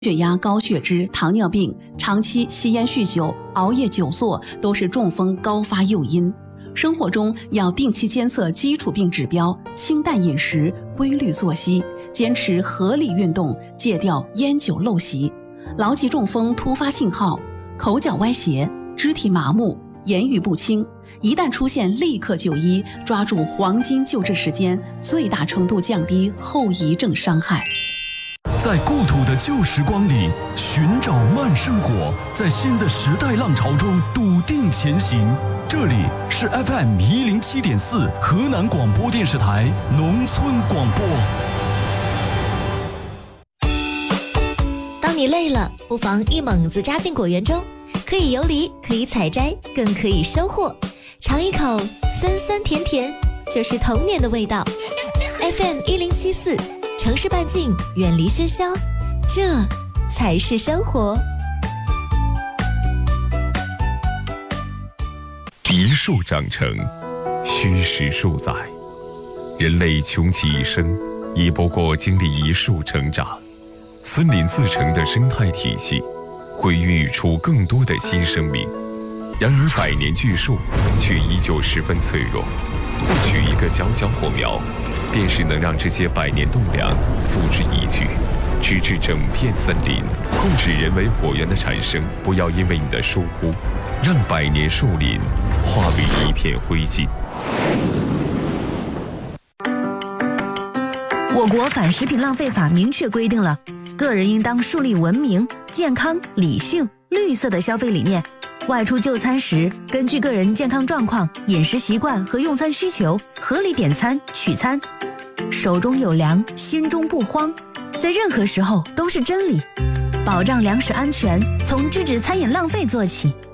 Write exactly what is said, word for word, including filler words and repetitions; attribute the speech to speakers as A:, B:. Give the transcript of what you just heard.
A: 血压、高血脂、糖尿病、长期吸烟酗酒、熬夜久坐都是中风高发诱因。生活中要定期监测基础病指标，清淡饮食，规律作息，坚持合理运动，戒掉烟酒陋习，牢记中风突发信号：口角歪斜、肢体麻木、言语不清。一旦出现，立刻就医，抓住黄金救治时间，最大程度降低后遗症伤害。
B: 在故土的旧时光里寻找慢生活，在新的时代浪潮中笃定前行。这里是 F M 一零七点四河南广播电视台农村广播。
C: 当你累了，不妨一猛子扎进果园中，可以游离，可以采摘，更可以收获。尝一口酸酸甜甜，就是童年的味道。F M 一零七四。城市半径，远离喧嚣，这才是生活。
D: 一树长成，虚实数载。人类穷其一生，亦不过经历一树成长。森林自成的生态体系，会孕育出更多的新生命。然而，百年巨树却依旧十分脆弱。不取一个小小火苗，便是能让这些百年栋梁付之一炬，直至整片森林。控制人为火源的产生，不要因为你的疏忽，让百年树林化为一片灰烬。
E: 我国反食品浪费法明确规定了，个人应当树立文明、健康、理性、绿色的消费理念。外出就餐时，根据个人健康状况、饮食习惯和用餐需求，合理点餐取餐。手中有粮，心中不慌，在任何时候都是真理。保障粮食安全，从制止餐饮浪费做起。